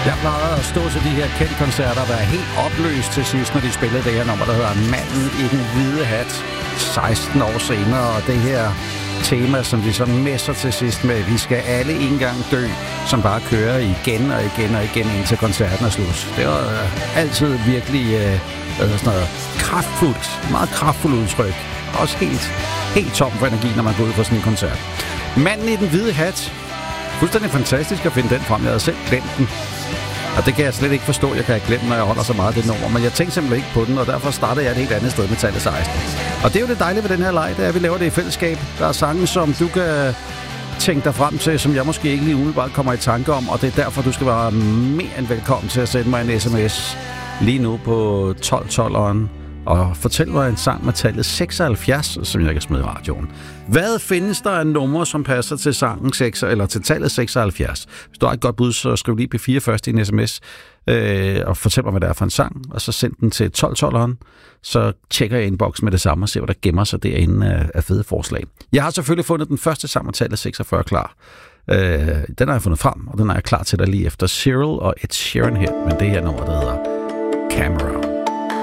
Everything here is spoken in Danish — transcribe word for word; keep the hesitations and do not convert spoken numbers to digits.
Jeg plejede at stå til de her kendte koncerter og være helt opløst til sidst, når de spillede det her nummer, der hedder Manden i den hvide hat. seksten år senere, og det her tema, som de så messer til sidst med, vi skal alle en gang dø, som bare kører igen og igen og igen, indtil koncerten er slut. Det var øh, altid virkelig øh, sådan noget kraftfuldt, meget kraftfuldt udtryk. Også helt, helt tom for energi, når man går ud på sådan en koncert. Manden i den hvide hat. Fuldstændig fantastisk at finde den frem. Jeg havde selv glemt den. Og det kan jeg slet ikke forstå, jeg kan have glemt, når jeg holder så meget af det nummer. Men jeg tænkte simpelthen ikke på den, og derfor starter jeg et helt andet sted med tallet seksten. Og det er jo det dejlige ved den her leg, det er, at vi laver det i fællesskab. Der er sange, som du kan tænke dig frem til, som jeg måske ikke lige umiddelbart kommer i tanke om. Og det er derfor, du skal være mere end velkommen til at sende mig en sms lige nu på tolv tolveren. Og fortæl mig en sang med tallet seksoghalvfjerds, som jeg kan smide i radioen. Hvad findes der af numre, som passer til sangen seks, eller til tallet seksoghalvfjerds? Hvis du har et godt bud, så skriv lige P fire først i en sms, øh, og fortæl mig, hvad det er for en sang, og så send den til tolv tolveren. Så tjekker jeg inboxen med det samme og ser, hvad der gemmer sig derinde af, af fede forslag. Jeg har selvfølgelig fundet den første sang med tallet seksogfyrre klar. Øh, den har jeg fundet frem, og den er jeg klar til dig lige efter Cyril og Ed Sheeran her, men det her nummer, der hedder Camera.